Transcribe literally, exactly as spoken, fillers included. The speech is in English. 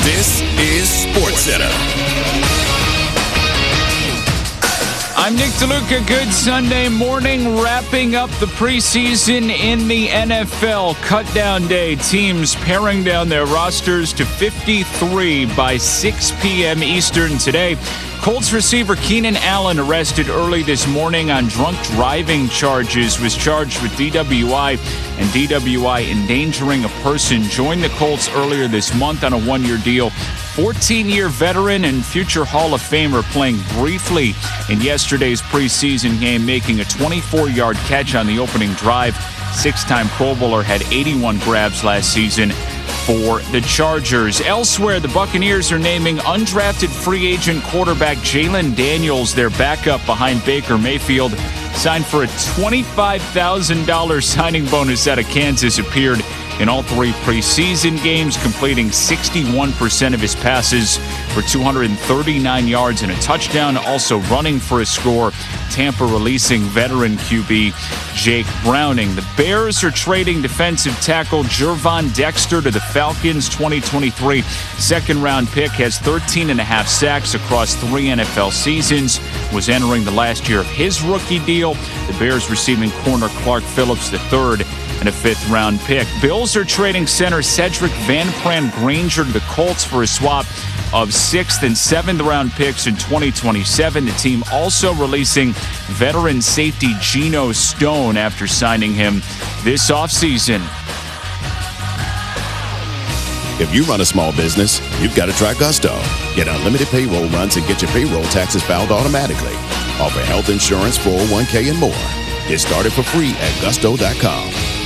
This is SportsCenter. I'm Nick DeLuca. Good Sunday morning. Wrapping up the preseason in the N F L. Cutdown day. Teams paring down their rosters to fifty-three by six p.m. Eastern today. Colts receiver Keenan Allen, arrested early this morning on drunk driving charges, was charged with D W I and D W I endangering a person. Joined the Colts earlier this month on a one-year deal. fourteen-year veteran and future Hall of Famer, playing briefly in yesterday's preseason game, making a twenty-four-yard catch on the opening drive. Six-time Pro Bowler, had eighty-one grabs last season for the Chargers. Elsewhere, the Buccaneers are naming undrafted free agent quarterback Jalen Daniels their backup behind Baker Mayfield. Signed for a twenty-five thousand dollars signing bonus out of Kansas, appeared in all three preseason games, completing sixty-one percent of his passes for two hundred thirty-nine yards and a touchdown, also running for a score. Tampa releasing veteran Q B Jake Browning. The Bears are trading defensive tackle Gervon Dexter to the Falcons. twenty twenty-three second-round pick, has thirteen and a half sacks across three N F L seasons, was entering the last year of his rookie deal. The Bears receiving corner Clark Phillips the third and a fifth-round pick. Bills are trading center Cedric Van Pran Granger to the Colts for a swap of sixth and seventh round picks in twenty twenty-seven. The team also releasing veteran safety Geno Stone after signing him this offseason. If you run a small business, you've got to try Gusto. Get unlimited payroll runs and get your payroll taxes filed automatically. Offer health insurance, four oh one k, and more. Get started for free at gusto dot com.